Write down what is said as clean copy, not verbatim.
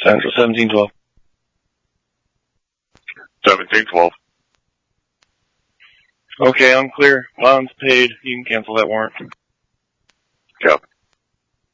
Central 1712. 1712. Okay, I'm clear. Bond's paid. You can cancel that warrant. Yep.